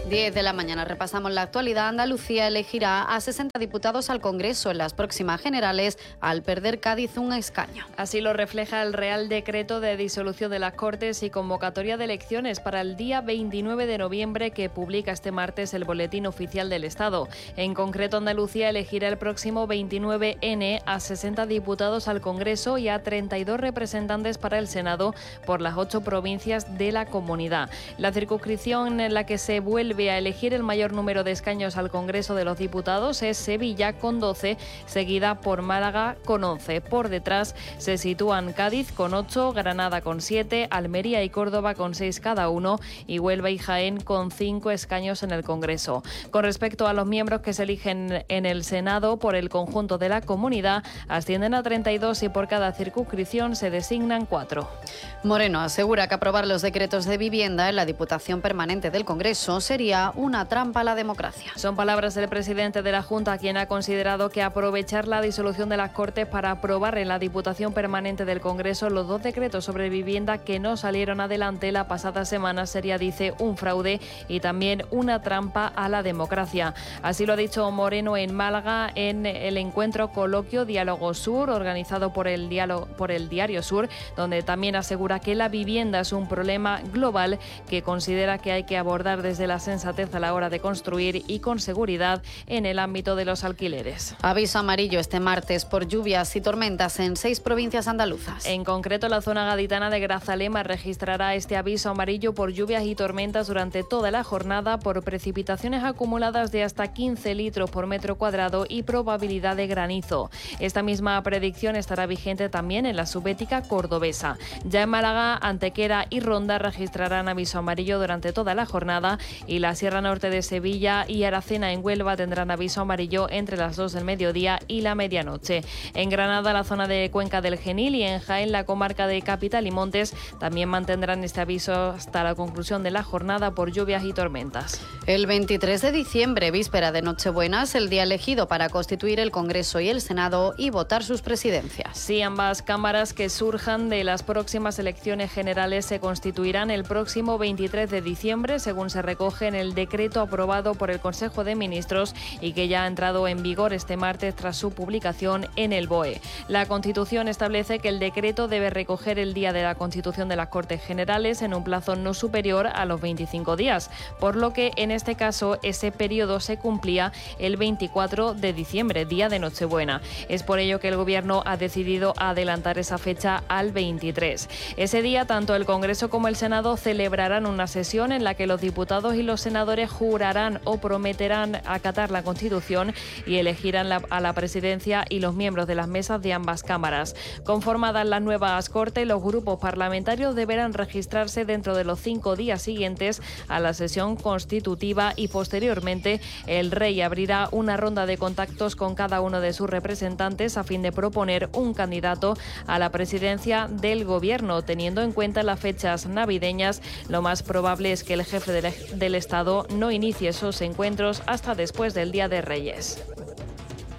10 de la mañana repasamos la actualidad. Andalucía elegirá a 60 diputados al Congreso en las próximas generales al perder Cádiz un escaño. Así lo refleja el Real Decreto de disolución de las Cortes y convocatoria de elecciones para el día 29 de noviembre que publica este martes el Boletín Oficial del Estado. En concreto, Andalucía elegirá el próximo 29N a 60 diputados al Congreso y a 32 representantes para el Senado por las 8 provincias de la comunidad. La circunscripción en la que se vuelve a elegir el mayor número de escaños al Congreso de los Diputados es Sevilla con 12, seguida por Málaga con 11. Por detrás se sitúan Cádiz con 8, Granada con 7, Almería y Córdoba con 6 cada uno y Huelva y Jaén con 5 escaños en el Congreso. Con respecto a los miembros que se eligen en el Senado por el conjunto de la comunidad, ascienden a 32 y por cada circunscripción se designan 4. Moreno asegura que aprobar los decretos de vivienda en la Diputación Permanente del Congreso sería una trampa a la democracia. Son palabras del presidente de la Junta, quien ha considerado que aprovechar la disolución de las Cortes para aprobar en la Diputación Permanente del Congreso los 2 decretos sobre vivienda que no salieron adelante la pasada semana sería, dice, un fraude y también una trampa a la democracia. Así lo ha dicho Moreno en Málaga en el encuentro Coloquio Diálogo Sur, organizado por el Diario Sur, donde también asegura que la vivienda es un problema global que considera que hay que abordar desde la sensatez a la hora de construir y con seguridad en el ámbito de los alquileres. Aviso amarillo este martes por lluvias y tormentas en 6 provincias andaluzas. En concreto, la zona gaditana de Grazalema registrará este aviso amarillo por lluvias y tormentas durante toda la jornada por precipitaciones acumuladas de hasta 15 litros por metro cuadrado y probabilidad de granizo. Esta misma predicción estará vigente también en la subbética cordobesa. Ya en Málaga, Antequera y Ronda registrarán aviso amarillo durante toda la jornada y la Sierra Norte de Sevilla y Aracena en Huelva tendrán aviso amarillo entre las 2 del mediodía y la medianoche. En Granada, la zona de Cuenca del Genil y en Jaén, la comarca de Capital y Montes también mantendrán este aviso hasta la conclusión de la jornada por lluvias y tormentas. El 23 de diciembre, víspera de Nochebuena, es el día elegido para constituir el Congreso y el Senado y votar sus presidencias. Sí, ambas cámaras que surjan de las próximas elecciones generales se constituirán el próximo 23 de diciembre, según se recoge en el decreto aprobado por el Consejo de Ministros y que ya ha entrado en vigor este martes tras su publicación en el BOE. La Constitución establece que el decreto debe recoger el día de la constitución de las Cortes Generales en un plazo no superior a los 25 días, por lo que en este caso ese periodo se cumplía el 24 de diciembre, día de Nochebuena. Es por ello que el Gobierno ha decidido adelantar esa fecha al 23. Ese día, tanto el Congreso como el Senado celebrarán una sesión en la que los diputados y los senadores jurarán o prometerán acatar la Constitución y elegirán a la presidencia y los miembros de las mesas de ambas cámaras. Conformadas las nuevas Cortes, los grupos parlamentarios deberán registrarse dentro de los 5 días siguientes a la sesión constitutiva y posteriormente el Rey abrirá una ronda de contactos con cada uno de sus representantes a fin de proponer un candidato a la presidencia del Gobierno. Teniendo en cuenta las fechas navideñas, lo más probable es que el jefe del Estado no inicie esos encuentros hasta después del Día de Reyes.